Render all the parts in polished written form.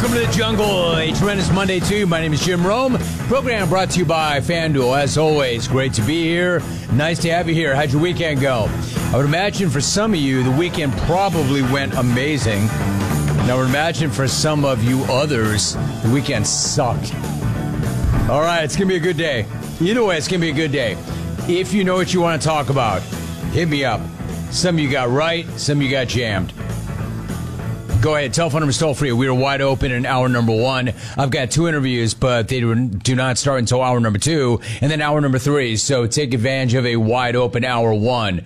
Welcome to the jungle. A tremendous Monday to you. My name is Jim Rome. Program brought to you by FanDuel. As always, great to be here. Nice to have you here. How'd your weekend go? I would imagine for some of you, the weekend probably went amazing. And I would imagine for some of you others, the weekend sucked. All right, it's going to be a good day. Either way, it's going to be a good day. If you know what you want to talk about, hit me up. Some of you got right, some of you got jammed. Go ahead. Telephone number is toll free. We are wide open in hour number one. I've got 2 interviews, but they do not start until hour number 2 and then hour number 3. So take advantage of a wide open hour 1.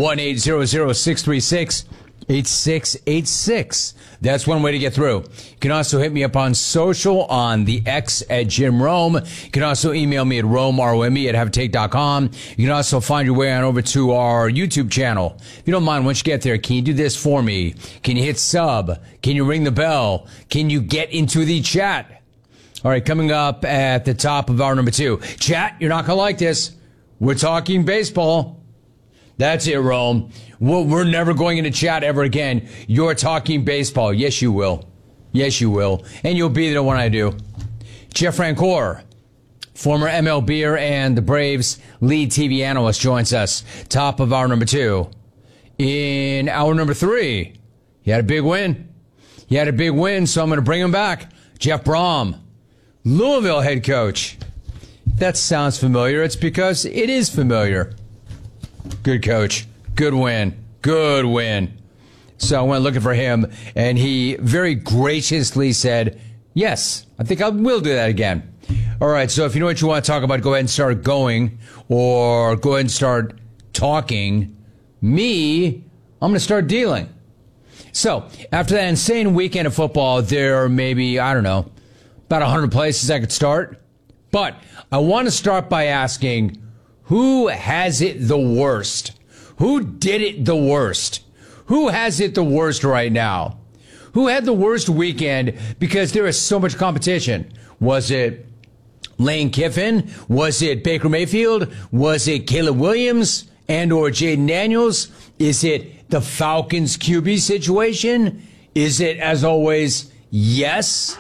1-800-636-8686. That's one way to get through. You can also hit me up on social on the X at Jim Rome. You can also email me at Rome, R-O-M-E, at haveatake.com. You can also find your way on over to our YouTube channel. If you don't mind, once you get there, can you do this for me? Can you hit sub? Can you ring the bell? Can you get into the chat? All right, coming up at the top of hour number 2. Chat, you're not going to like this. We're talking baseball. That's it, Rome. We're never going into chat ever again. You're talking baseball. Yes, you will. Yes, you will. And you'll be there when I do. Jeff Francoeur, former MLBer and the Braves lead TV analyst, joins us. Top of hour number 2. In hour number 3, he had a big win. He had a big win, so I'm going to bring him back. Jeff Brom, Louisville head coach. If that sounds familiar, it's because it is familiar. Good coach. Good win. Good win. So I went looking for him, and he very graciously said, yes, I think I will do that again. All right, so if you know what you want to talk about, go ahead and start going, or go ahead and start talking. Me, I'm going to start dealing. So after that insane weekend of football, there are maybe, I don't know, about 100 places I could start. But I want to start by asking, who has it the worst? Who did it the worst? Who has it the worst right now? Who had the worst weekend because there is so much competition? Was it Lane Kiffin? Was it Baker Mayfield? Was it Caleb Williams and or Jaden Daniels? Is it the Falcons QB situation? Is it, as always, yes?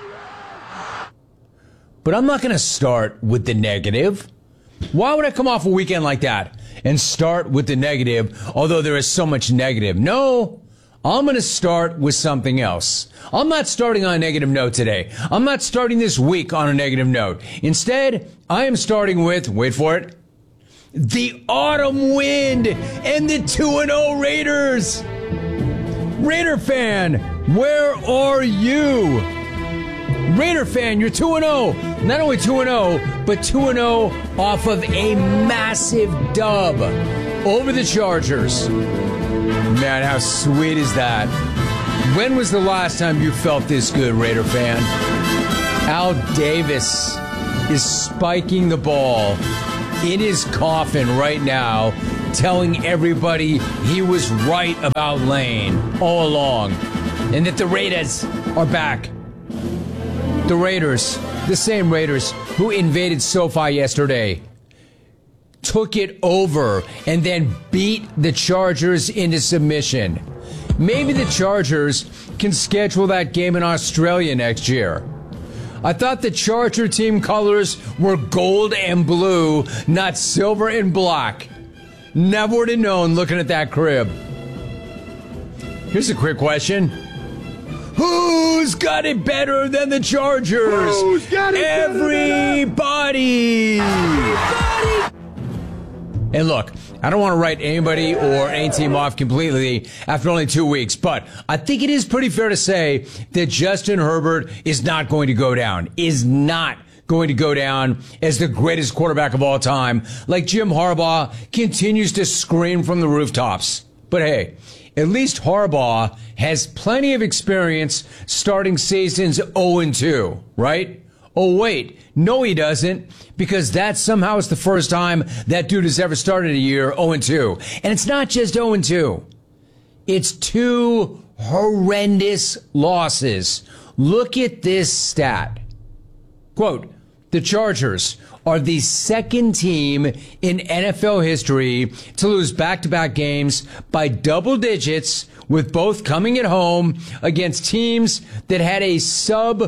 But I'm not going to start with the negative. Why would I come off a weekend like that and start with the negative, although there is so much negative? No, I'm going to start with something else. I'm not starting on a negative note today. I'm not starting this week on a negative note. Instead, I am starting with, wait for it, the autumn wind and the 2-0 Raiders. Raider fan, where are you? Raider fan, you're 2-0. Not only 2-0, but 2-0 off of a massive dub over the Chargers. Man, how sweet is that? When was the last time you felt this good, Raider fan? Al Davis is spiking the ball in his coffin right now, telling everybody he was right about Lane all along, and that the Raiders are back. The Raiders, the same Raiders who invaded SoFi yesterday, took it over and then beat the Chargers into submission. Maybe the Chargers can schedule that game in Australia next year. I thought the Charger team colors were gold and blue, not silver and black. Never would have known looking at that crib. Here's a quick question. Who's got it better than the Chargers? Who's got it Everybody! And look, I don't want to write anybody or any team off completely after only 2 weeks, but I think it is pretty fair to say that Justin Herbert is not going to go down, as the greatest quarterback of all time, like Jim Harbaugh continues to scream from the rooftops. But hey, at least Harbaugh has plenty of experience starting seasons 0-2, right? Oh, wait. No, he doesn't, because that somehow is the first time that dude has ever started a year 0-2. And it's not just 0-2. It's 2 horrendous losses. Look at this stat. Quote, the Chargers are the second team in NFL history to lose back-to-back games by double digits, with both coming at home against teams that had a sub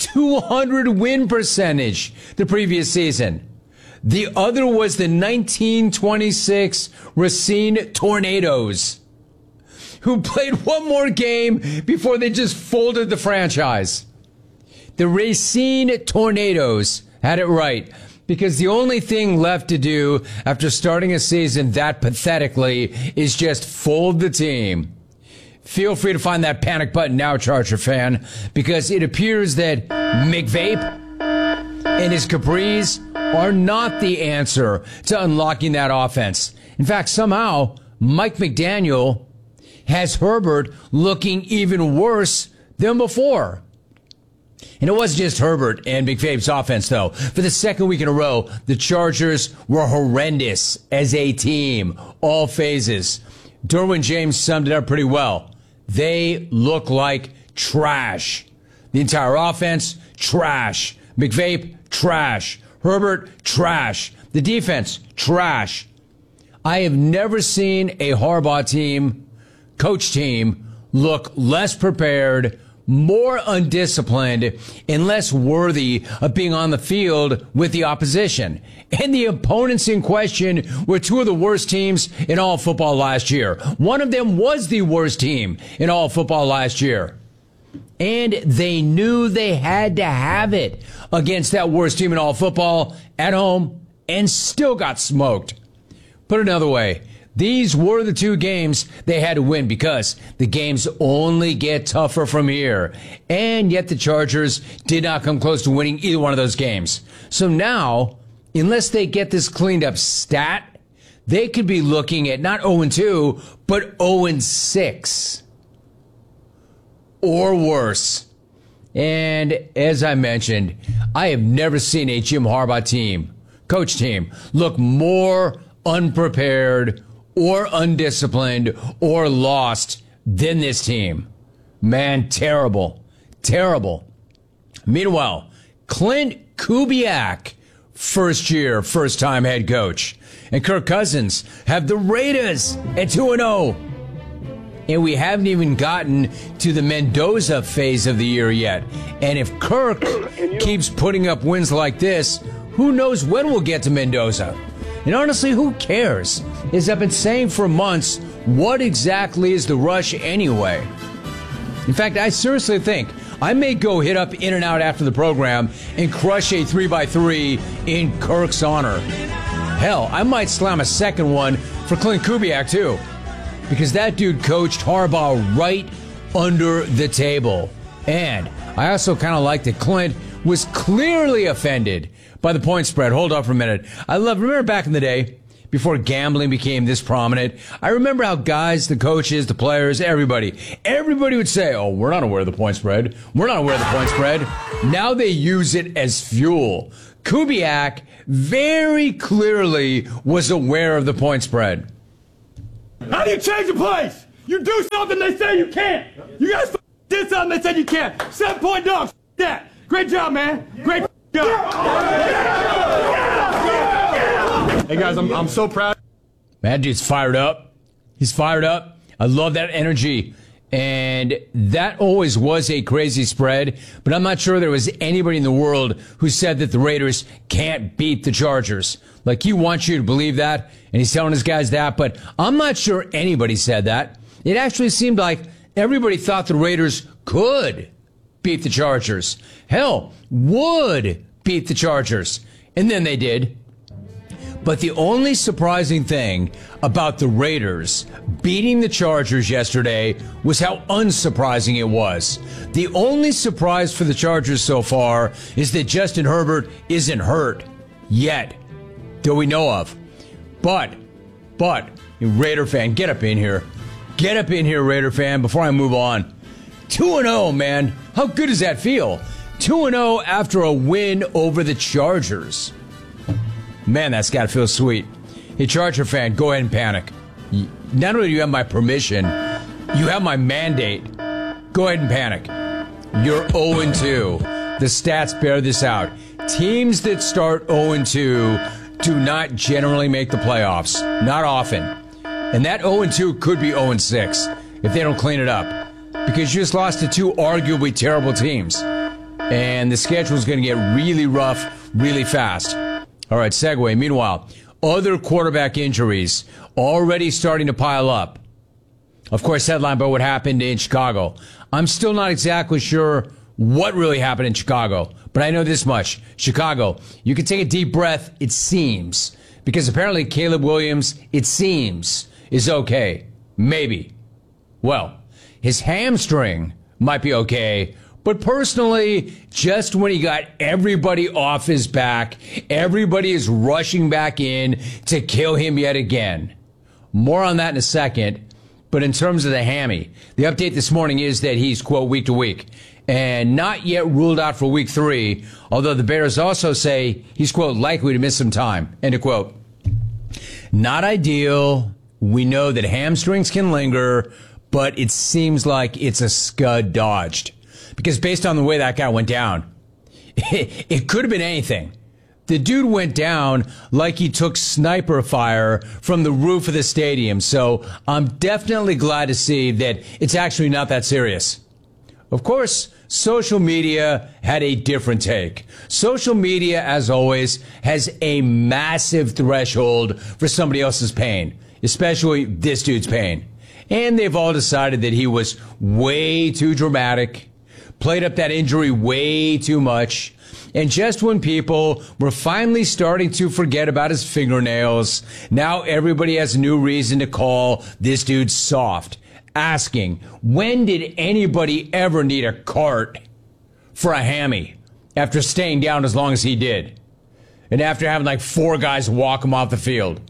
.200 win percentage the previous season. The other was the 1926 Racine Tornadoes, who played one more game before they just folded the franchise. The Racine Tornadoes had it right, because the only thing left to do after starting a season that pathetically is just fold the team. Feel free to find that panic button now, Charger fan, because it appears that McVape and his Capris are not the answer to unlocking that offense. In fact, somehow, Mike McDaniel has Herbert looking even worse than before. And it wasn't just Herbert and McVabe's offense, though. For the second week in a row, the Chargers were horrendous as a team, all phases. Derwin James summed it up pretty well. They look like trash. The entire offense, trash. McVabe, trash. Herbert, trash. The defense, trash. I have never seen a Harbaugh team, coach team, look less prepared, more undisciplined, and less worthy of being on the field with the opposition. And the opponents in question were two of the worst teams in all football last year. One of them was the worst team in all football last year. And they knew they had to have it against that worst team in all football at home and still got smoked. Put another way, these were the two games they had to win because the games only get tougher from here. And yet the Chargers did not come close to winning either one of those games. So now, unless they get this cleaned up stat, they could be looking at not 0-2, but 0-6. Or worse. And as I mentioned, I have never seen a Jim Harbaugh team, coach team, look more unprepared or undisciplined or lost than this team. Man, terrible. Terrible. Meanwhile, Clint Kubiak, first-time head coach, and Kirk Cousins have the Raiders at 2-0. And we haven't even gotten to the Mendoza phase of the year yet. And if Kirk keeps putting up wins like this, who knows when we'll get to Mendoza? And honestly, who cares? As I've been saying for months, what exactly is the rush anyway? In fact, I seriously think I may go hit up In-N-Out after the program and crush a 3x3 in Kirk's honor. Hell, I might slam a second one for Clint Kubiak, too. Because that dude coached Harbaugh right under the table. And I also kind of like that Clint was clearly offended by the point spread. Hold up for a minute. Remember back in the day, before gambling became this prominent, I remember how guys, the coaches, the players, everybody would say, oh, we're not aware of the point spread. We're not aware of the point spread. Now they use it as fuel. Kubiak very clearly was aware of the point spread. How do you change the place? You do something they say you can't. You guys did something they said you can't. 7-point dogs. That. Great job, man. Great job. Hey guys, I'm so proud. Man, dude's fired up. He's fired up. I love that energy. And that always was a crazy spread, but I'm not sure there was anybody in the world who said that the Raiders can't beat the Chargers. Like, he wants you to believe that, and he's telling his guys that, but I'm not sure anybody said that. It actually seemed like everybody thought the Raiders could beat the Chargers. Hell, would beat the Chargers. And then they did. But the only surprising thing about the Raiders beating the Chargers yesterday was how unsurprising it was. The only surprise for the Chargers so far is that Justin Herbert isn't hurt yet, that we know of. But, you Raider fan, get up in here. Get up in here, Raider fan, before I move on. 2-0, man. How good does that feel? 2-0 after a win over the Chargers. Man, that's got to feel sweet. Hey, Charger fan, go ahead and panic. Not only do you have my permission, you have my mandate. Go ahead and panic. You're 0-2. The stats bear this out. Teams that start 0-2 do not generally make the playoffs. Not often. And that 0-2 could be 0-6 if they don't clean it up. Because you just lost to two arguably terrible teams. And the schedule is going to get really rough really fast. All right, segue. Meanwhile, other quarterback injuries already starting to pile up. Of course, headline about what happened in Chicago. I'm still not exactly sure what really happened in Chicago, but I know this much. Chicago, you can take a deep breath, it seems, because apparently Caleb Williams, it seems, is okay. Maybe. Well, his hamstring might be okay, but personally, just when he got everybody off his back, everybody is rushing back in to kill him yet again. More on that in a second. But in terms of the hammy, the update this morning is that he's, quote, week to week, and not yet ruled out for week 3, although the Bears also say he's, quote, likely to miss some time, end of quote. Not ideal. We know that hamstrings can linger, but it seems like it's a scud dodged. Because based on the way that guy went down, it could have been anything. The dude went down like he took sniper fire from the roof of the stadium. So I'm definitely glad to see that it's actually not that serious. Of course, social media had a different take. Social media, as always, has a massive threshold for somebody else's pain, especially this dude's pain. And they've all decided that he was way too dramatic, played up that injury way too much. And just when people were finally starting to forget about his fingernails, now everybody has a new reason to call this dude soft, asking, when did anybody ever need a cart for a hammy after staying down as long as he did? And after having like 4 guys walk him off the field?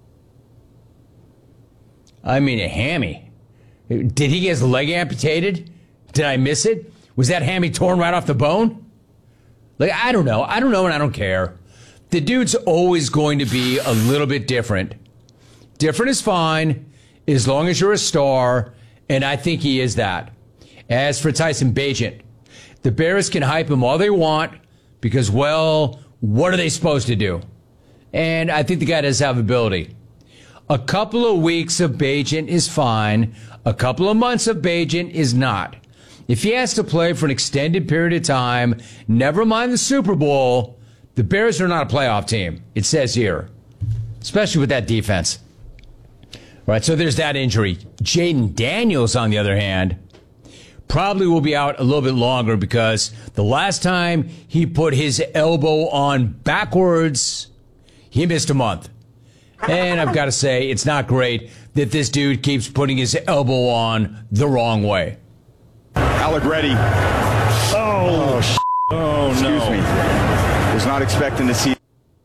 I mean, a hammy. Did he get his leg amputated? Did I miss it? Was that hammy torn right off the bone? Like, I don't know and I don't care. The dude's always going to be a little bit different. Different is fine as long as you're a star, and I think he is that. As for Tyson Bagent, the Bears can hype him all they want because, well, what are they supposed to do? And I think the guy does have ability. A couple of weeks of Bagent is fine. A couple of months of Bagent is not. If he has to play for an extended period of time, never mind the Super Bowl, the Bears are not a playoff team, it says here, especially with that defense. All right, so there's that injury. Jaden Daniels, on the other hand, probably will be out a little bit longer because the last time he put his elbow on backwards, he missed a month. And I've got to say, it's not great that this dude keeps putting his elbow on the wrong way. Allegretti. Excuse me. Was not expecting to see.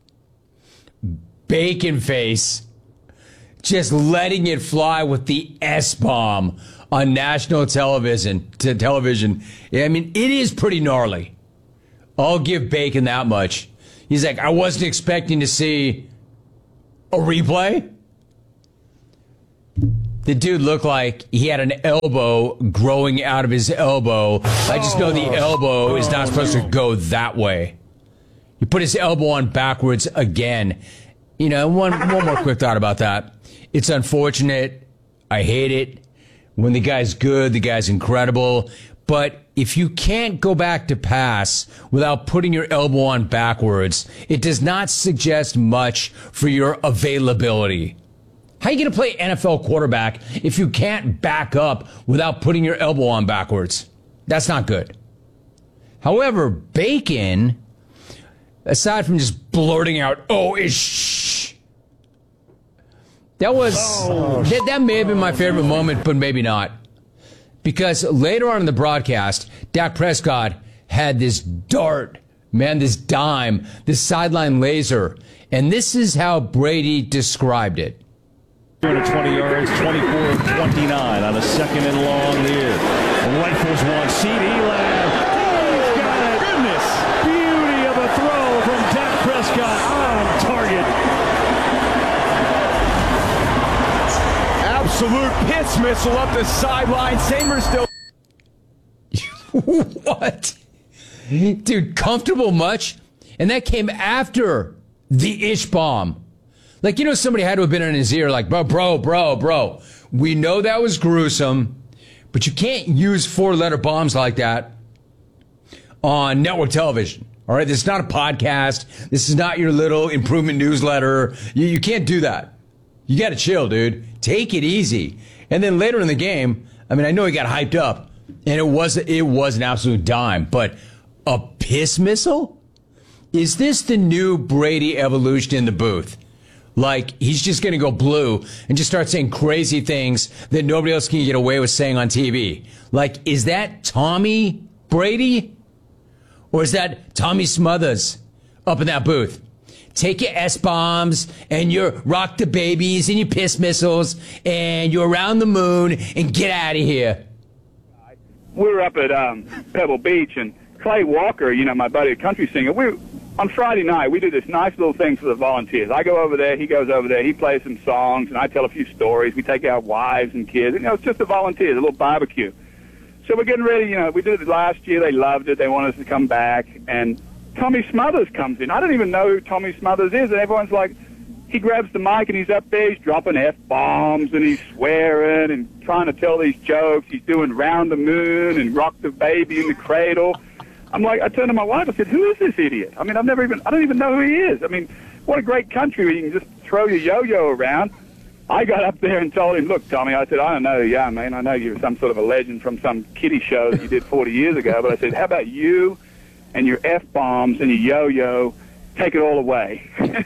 Bacon face. Just letting it fly with the S-bomb on national television. I mean, it is pretty gnarly. I'll give Bacon that much. He's like, I wasn't expecting to see a replay. The dude looked like he had an elbow growing out of his elbow. I just know the elbow is not supposed to go that way. He put his elbow on backwards again. You know, one more quick thought about that. It's unfortunate. I hate it. When the guy's good, the guy's incredible. But if you can't go back to pass without putting your elbow on backwards, it does not suggest much for your availability. How are you going to play NFL quarterback if you can't back up without putting your elbow on backwards? That's not good. However, Bacon, aside from just blurting out, that may have been my favorite moment, but maybe not. Because later on in the broadcast, Dak Prescott had this dart, this dime, this sideline laser, and this is how Brady described it. 220 yards, 24 of 29 on a second and long here. Rifles one, CeeDee Lamb. He's got it. Goodness. Beauty of a throw from Dak Prescott on target. Absolute piss missile up the sideline. Samer still. What? Dude, comfortable much? And that came after the Ish bomb. Like, you know, somebody had to have been in his ear like, bro. We know that was gruesome, but you can't use 4-letter bombs like that. on network television. All right, this is not a podcast. This is not your little improvement newsletter. You can't do that. You got to chill, dude. Take it easy. And then later in the game, I mean, I know he got hyped up, and it was an absolute dime, but a piss missile? Is this the new Brady evolution in the booth? Like, he's just going to go blue and just start saying crazy things that nobody else can get away with saying on TV. Like, is that Tommy Brady? Or is that Tommy Smothers up in that booth? Take your S-bombs and your rock the babies and your piss missiles and you're around the moon and get out of here. We were up at Pebble Beach, and Clay Walker, you know, my buddy, a country singer, on Friday night, we do this nice little thing for the volunteers. I go over there, he goes over there, he plays some songs, and I tell a few stories. We take our wives and kids. You know, it's just the volunteers, a little barbecue. So we're getting ready, you know, we did it last year. They loved it. They wanted us to come back. And Tommy Smothers comes in. I don't even know who Tommy Smothers is, and everyone's like, he grabs the mic, and he's up there, he's dropping F-bombs, and he's swearing and trying to tell these jokes. He's doing Round the Moon and Rock the Baby in the Cradle. I'm like, I turned to my wife, I said, who is this idiot? I mean, I don't even know who he is. I mean, what a great country where you can just throw your yo-yo around. I got up there and told him, look, Tommy, I said, I don't know, yeah, man, I know you're some sort of a legend from some kiddie show that you did 40 years ago, but I said, how about you and your F-bombs and your yo-yo, take it all away.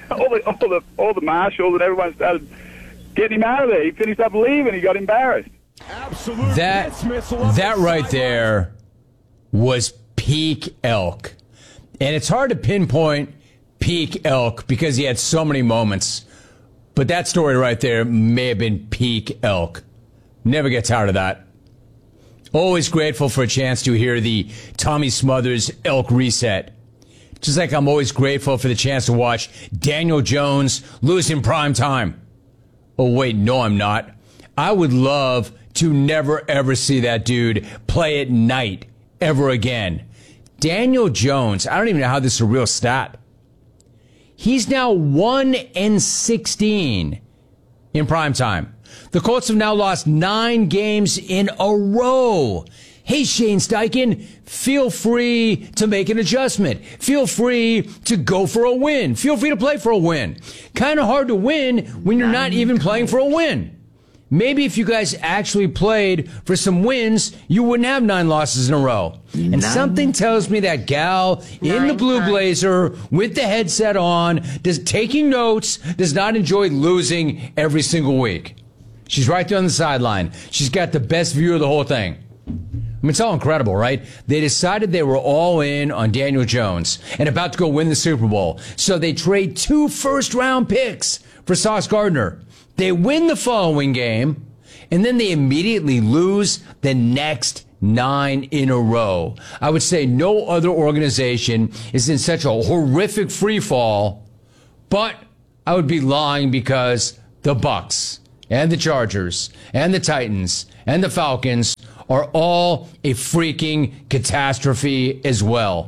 all the marshals and everyone started getting him out of there. He finished up leaving, he got embarrassed. Absolute that right there was peak Elk. And it's hard to pinpoint peak Elk because he had so many moments. But that story right there may have been peak Elk. Never get tired of that. Always grateful for a chance to hear the Tommy Smothers Elk reset. Just like I'm always grateful for the chance to watch Daniel Jones lose in prime time. Oh, wait, no, I'm not. I would love to never, ever see that dude play at night ever again. Daniel Jones, I don't even know how this is a real stat. He's now 1-16 in prime time. The Colts have now lost 9 games in a row. Hey, Shane Steichen, feel free to make an adjustment. Feel free to go for a win. Feel free to play for a win. Kind of hard to win when you're not even playing for a win. Maybe if you guys actually played for some wins, you wouldn't have 9 losses in a row. And something tells me that gal in the blue blazer with the headset on, taking notes, does not enjoy losing every single week. She's right there on the sideline. She's got the best view of the whole thing. I mean, it's all incredible, right? They decided they were all in on Daniel Jones and about to go win the Super Bowl. So they trade 2 first-round picks for Sauce Gardner. They win the following game, and then they immediately lose the next 9 in a row. I would say no other organization is in such a horrific free fall, but I would be lying because the Bucs and the Chargers and the Titans and the Falcons are all a freaking catastrophe as well.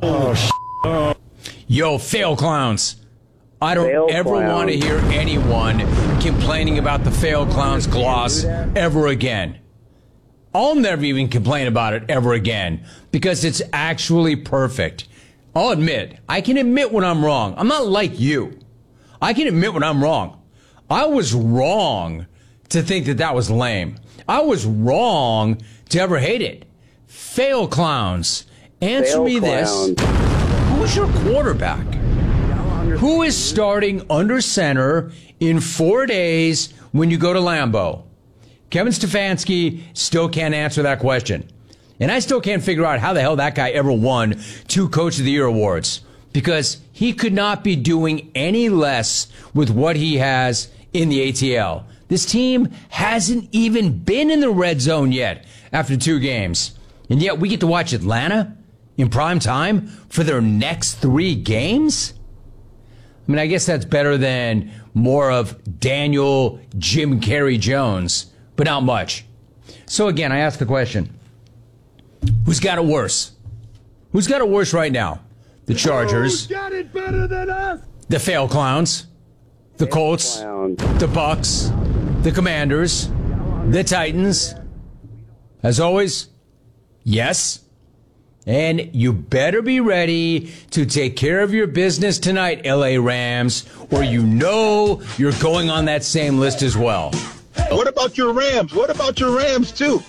Yo, fail clowns. I don't ever want to hear anyone complaining about the fail clowns gloss ever again. I'll never even complain about it ever again because it's actually perfect. I'll admit, I can admit when I'm wrong. I'm not like you. I can admit when I'm wrong. I was wrong to think that was lame. I was wrong to ever hate it. Fail clowns. Answer me this. Who's your quarterback? Who is starting under center in 4 days when you go to Lambeau? Kevin Stefanski still can't answer that question. And I still can't figure out how the hell that guy ever won 2 Coach of the Year awards. Because he could not be doing any less with what he has in the ATL. This team hasn't even been in the red zone yet after 2 games. And yet we get to watch Atlanta in prime time for their next 3 games? I mean, I guess that's better than more of Daniel Jim Carrey Jones, but not much. So again, I ask the question, who's got it worse? Who's got it worse right now? The Chargers. Who's got it better than us? The fail clowns. The Colts. The Bucs. The Commanders. The Titans. As always, yes. And you better be ready to take care of your business tonight, LA Rams, or you know you're going on that same list as well. What about your Rams? What about your Rams, too?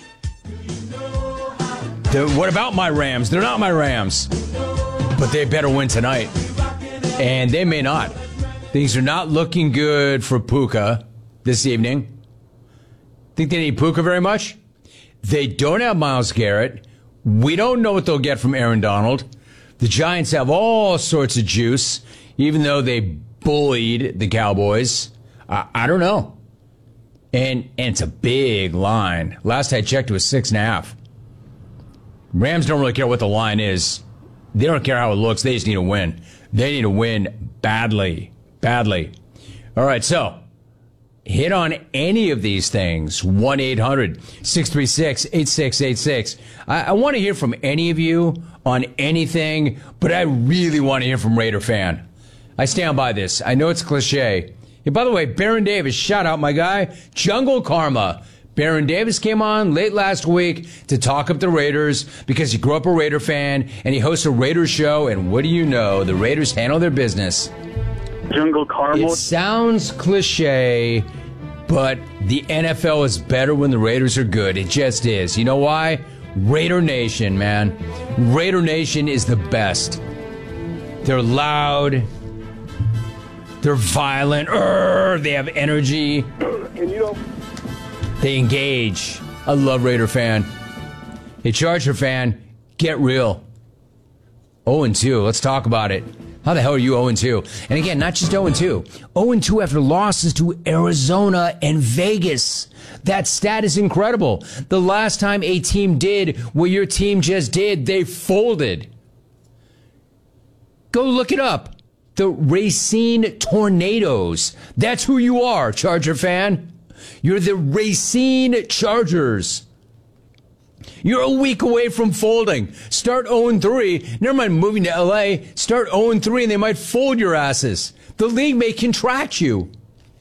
What about my Rams? They're not my Rams. But they better win tonight. And they may not. Things are not looking good for Puka this evening. Think they need Puka very much? They don't have Myles Garrett. We don't know what they'll get from Aaron Donald. The Giants have all sorts of juice, even though they bullied the Cowboys. I don't know. And it's a big line. Last I checked, it was 6.5. Rams don't really care what the line is. They don't care how it looks. They just need to win. They need to win badly. Badly. All right, so hit on any of these things. 1-800-636-8686. I want to hear from any of you on anything, but I really want to hear from Raider fan. I stand by this. I know it's cliche. Hey, by the way, Baron Davis, shout out my guy, Jungle Karma. Baron Davis came on late last week to talk up the Raiders because he grew up a Raider fan and he hosts a Raiders show. And what do you know? The Raiders handle their business. Jungle Karma. It sounds cliche, but the NFL is better when the Raiders are good. It just is. You know why? Raider Nation, man. Raider Nation is the best. They're loud. They're violent. They have energy. And you know, they engage. I love Raider fan. Hey, Charger fan, get real. 0-2. Let's talk about it. How the hell are you 0-2? And again, not just 0-2. 0-2 after losses to Arizona and Vegas. That stat is incredible. The last time a team did what your team just did, they folded. Go look it up. The Racine Tornadoes. That's who you are, Charger fan. You're the Racine Chargers. You're a week away from folding. Start 0-3. Never mind moving to LA. Start 0-3 and they might fold your asses. The league may contract you.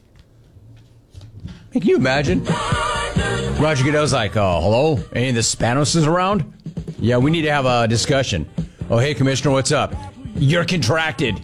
Hey, can you imagine? Roger Goodell's like, hello? Any of the Spanos around? Yeah, we need to have a discussion. Oh, hey, Commissioner, what's up? You're contracted.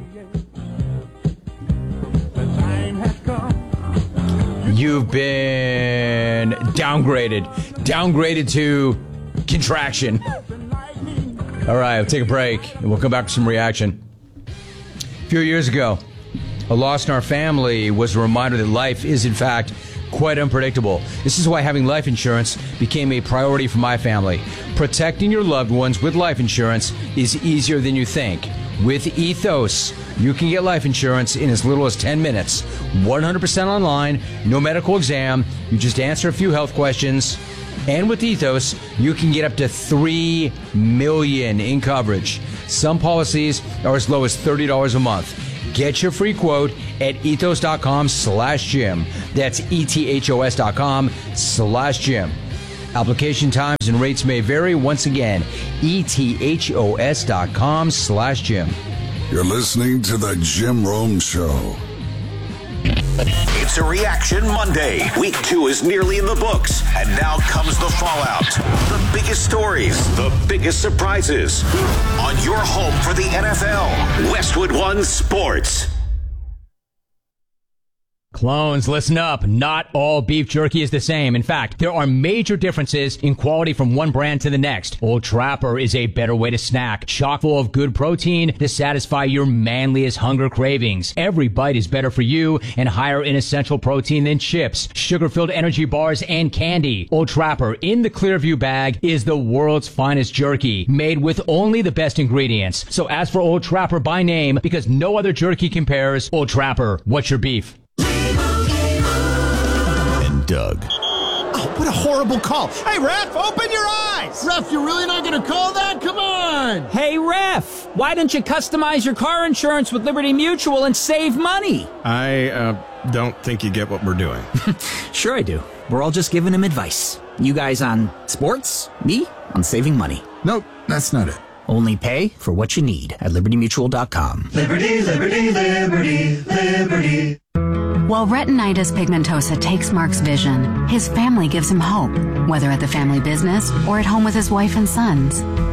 You've been downgraded. Downgraded to contraction. All right, we'll take a break, and we'll come back with some reaction. A few years ago, a loss in our family was a reminder that life is, in fact, quite unpredictable. This is why having life insurance became a priority for my family. Protecting your loved ones with life insurance is easier than you think. With Ethos, you can get life insurance in as little as 10 minutes. 100% online, no medical exam. You just answer a few health questions. And with Ethos, you can get up to $3 million in coverage. Some policies are as low as $30 a month. Get your free quote at ethos.com/Jim. That's ethos.com/Jim. Application times and rates may vary. Once again, ethos.com/Jim. You're listening to The Jim Rome Show. It's a Reaction Monday. Week 2 is nearly in the books. And now comes the fallout. The biggest stories, the biggest surprises. On your home for the NFL, Westwood One Sports. Clones, listen up. Not all beef jerky is the same. In fact, there are major differences in quality from one brand to the next. Old Trapper is a better way to snack, chock full of good protein to satisfy your manliest hunger cravings. Every bite is better for you and higher in essential protein than chips, sugar-filled energy bars, and candy. Old Trapper in the Clearview bag is the world's finest jerky, made with only the best ingredients. So ask for Old Trapper by name because no other jerky compares. Old Trapper, what's your beef? Doug. Oh, what a horrible call. Hey, ref, open your eyes. Ref, you're really not going to call that? Come on. Hey, ref, why don't you customize your car insurance with Liberty Mutual and save money? I don't think you get what we're doing. Sure I do. We're all just giving him advice. You guys on sports, me on saving money. Nope, that's not it. Only pay for what you need at libertymutual.com. Liberty, liberty, liberty, liberty. While retinitis pigmentosa takes Mark's vision, his family gives him hope, whether at the family business or at home with his wife and sons.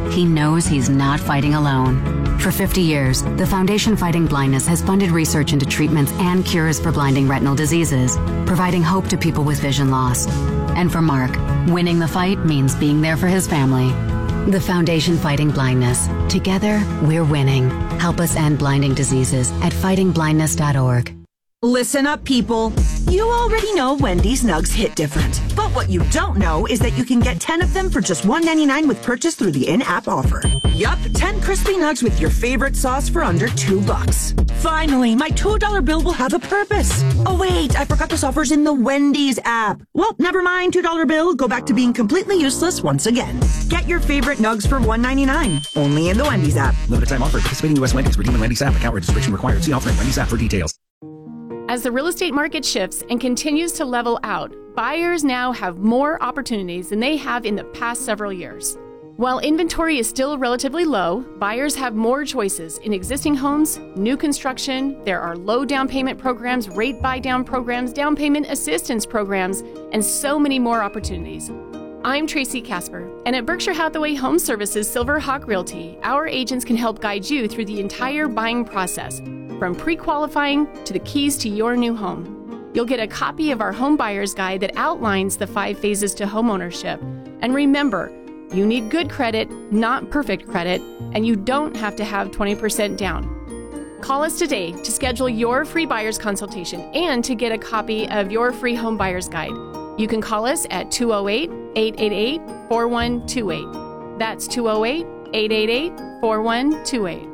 he knows he's not fighting alone. For 50 years, the Foundation Fighting Blindness has funded research into treatments and cures for blinding retinal diseases, providing hope to people with vision loss. And for Mark, winning the fight means being there for his family. The Foundation Fighting Blindness. Together, we're winning. Help us end blinding diseases at fightingblindness.org. Listen up, people. You already know Wendy's nugs hit different. But what you don't know is that you can get 10 of them for just $1.99 with purchase through the in-app offer. Yup, 10 crispy nugs with your favorite sauce for under $2. Finally, my $2 bill will have a purpose. Oh wait, I forgot this offer's in the Wendy's app. Well, never mind, $2 bill. Go back to being completely useless once again. Get your favorite nugs for $1.99. Only in the Wendy's app. Limited time offer. Participating U.S. Wendy's. Redeem in Wendy's app. Account registration required. See offer in Wendy's app for details. As the real estate market shifts and continues to level out, buyers now have more opportunities than they have in the past several years. While inventory is still relatively low, buyers have more choices in existing homes, new construction. There are low down payment programs, rate buy down programs, down payment assistance programs, and so many more opportunities. I'm Tracy Casper, and at Berkshire Hathaway Home Services Silver Hawk Realty, our agents can help guide you through the entire buying process, from pre-qualifying to the keys to your new home. You'll get a copy of our home buyer's guide that outlines the 5 phases to homeownership. And remember, you need good credit, not perfect credit, and you don't have to have 20% down. Call us today to schedule your free buyer's consultation and to get a copy of your free home buyer's guide. You can call us at 208-888-4128. That's 208-888-4128.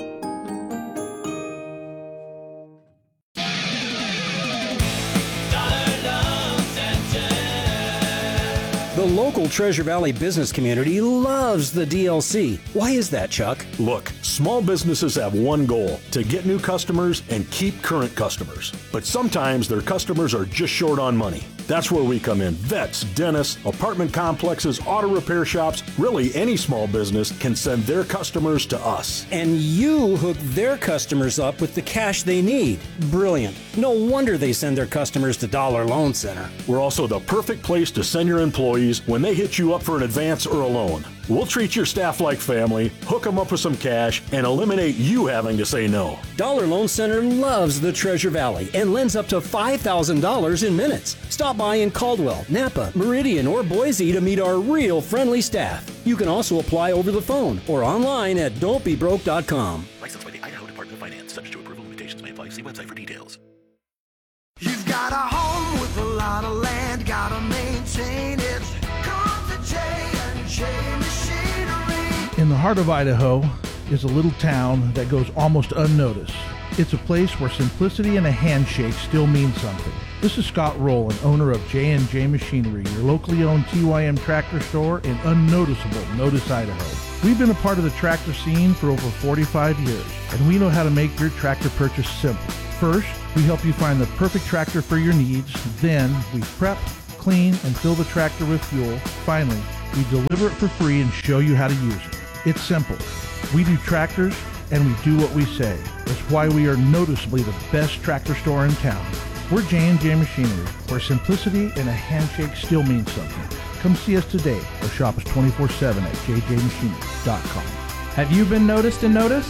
The local Treasure Valley business community loves the DLC. Why is that, Chuck? Look, small businesses have one goal: to get new customers and keep current customers. But sometimes their customers are just short on money. That's where we come in. Vets, dentists, apartment complexes, auto repair shops, really any small business can send their customers to us. And you hook their customers up with the cash they need. Brilliant. No wonder they send their customers to Dollar Loan Center. We're also the perfect place to send your employees when they hit you up for an advance or a loan. We'll treat your staff like family, hook them up with some cash, and eliminate you having to say no. Dollar Loan Center loves the Treasure Valley and lends up to $5,000 in minutes. Stop by in Caldwell, Napa, Meridian, or Boise to meet our real friendly staff. You can also apply over the phone or online at don'tbebroke.com. Licensed by the Idaho Department of Finance. Subject to approval. Limitations may apply. See website for details. You've got a home with a lot of land, gotta maintain it. Come to J&J Machinery. In the heart of Idaho is a little town that goes almost unnoticed. It's a place where simplicity and a handshake still mean something. This is Scott Rowland, owner of J&J Machinery, your locally owned TYM tractor store in unnoticeable Notice, Idaho. We've been a part of the tractor scene for over 45 years, and we know how to make your tractor purchase simple. First, we help you find the perfect tractor for your needs. Then, we prep, clean, and fill the tractor with fuel. Finally, we deliver it for free and show you how to use it. It's simple. We do tractors, and we do what we say. That's why we are noticeably the best tractor store in town. We're J&J Machinery, where simplicity and a handshake still means something. Come see us today or shop us 24/7 at jjmachinery.com. Have you been noticed and noticed?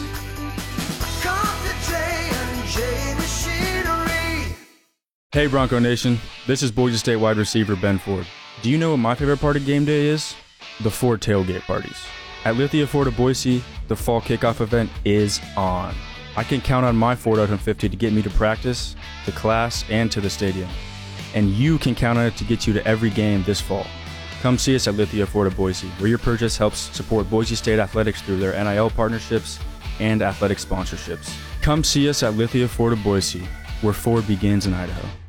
Hey Bronco Nation, this is Boise State wide receiver Ben Ford. Do you know what my favorite part of game day is? The Ford tailgate parties. At Lithia Ford of Boise, the fall kickoff event is on. I can count on my Ford F-150 to get me to practice, to class, and to the stadium. And you can count on it to get you to every game this fall. Come see us at Lithia Ford of Boise, where your purchase helps support Boise State athletics through their NIL partnerships and athletic sponsorships. Come see us at Lithia Ford of Boise, where Ford begins in Idaho.